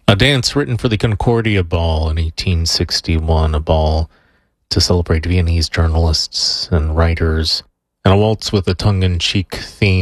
A dance written for the Concordia Ball in 1861, a ball to celebrate Viennese journalists and writers, and a waltz with a tongue-in-cheek theme